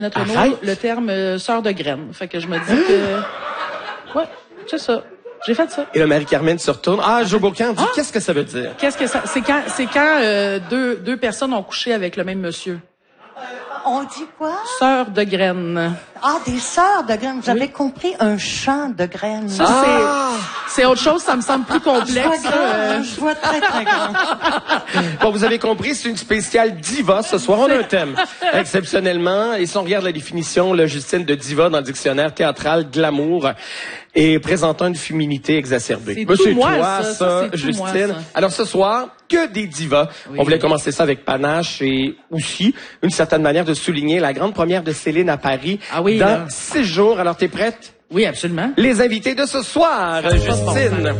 notre nom, le terme sœur de graines. Fait que je me dis que... Ouais, c'est ça. J'ai fait ça. Et là, Marie-Carmen se retourne. Ah, Joe Bocan dit, qu'est-ce que ça veut dire? Qu'est-ce que ça... C'est quand deux personnes ont couché avec le même monsieur. On dit quoi? Sœur de graines. Ah, des sœurs de graines. J'avais compris un champ de graines. Ça, c'est autre chose, ça me semble plus complexe. Je vois très, très grand. Bon, vous avez compris, c'est une spéciale diva ce soir. On a un thème, exceptionnellement. Et si on regarde la définition, là, Justine, de diva dans le dictionnaire théâtral glamour, et présentant une féminité exacerbée. C'est toi, ça, Justine. Moi, ça. Alors ce soir, que des divas. Oui. On voulait commencer ça avec panache et aussi une certaine manière de souligner la grande première de Céline à Paris dans 6 jours. Alors t'es prête? Oui, absolument. Les invités de ce soir, Justine.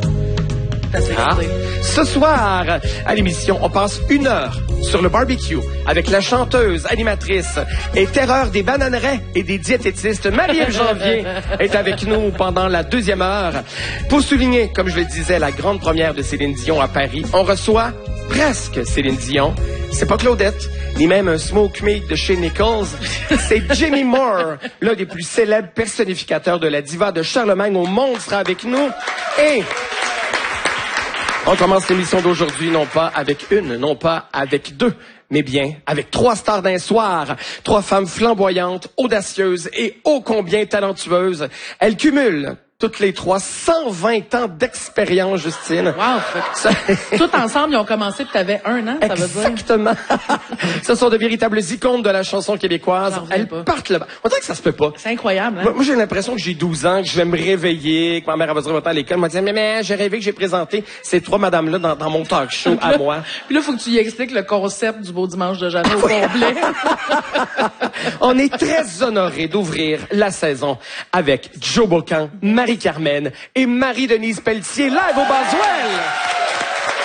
Ce soir, à l'émission, on passe 1 heure sur le barbecue avec la chanteuse, animatrice et terreur des bananeraies et des diététistes. Marie-Ève Janvier est avec nous pendant la 2e heure. Pour souligner, comme je le disais, la grande première de Céline Dion à Paris, on reçoit presque Céline Dion. C'est pas Claudette, ni même un smoke meat de chez Nichols. C'est Jimmy Moore, l'un des plus célèbres personnificateurs de la diva de Charlemagne au monde, sera avec nous. Et on commence l'émission d'aujourd'hui non pas avec une, non pas avec 2, mais bien avec 3 stars d'un soir. 3 femmes flamboyantes, audacieuses et ô combien talentueuses. Elles cumulent toutes les 3 120 ans d'expérience, Justine. Wow! Tout ensemble, ils ont commencé puis t'avais 1 an, ça veut dire? Exactement. Ce sont de véritables icônes de la chanson québécoise. Elles partent là-bas. On dirait que ça se peut pas. C'est incroyable, hein? Moi, j'ai l'impression que j'ai 12 ans, que je vais me réveiller, que ma mère va dire à l'école, elle m'a dit, mais j'ai rêvé que j'ai présenté ces 3 madames-là dans mon talk show à moi. Puis là, faut que tu y expliques le concept du beau dimanche de Jeanne au complet. On est très honorés d'ouvrir la saison avec Joe Bocan, Marie-Carmen et Marie-Denise Pelletier, live au Boswell.